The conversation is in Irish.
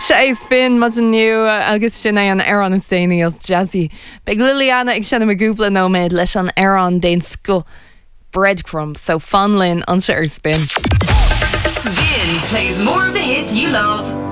sé spin mas an nniu agus sin é an Aran an Staniels jazzy. Big Liliana ag sinna magúpla nóméid leis an Aran déin sco breadcrumbs, so fanlin an sé ar spin. Spin plays more of the hits you love.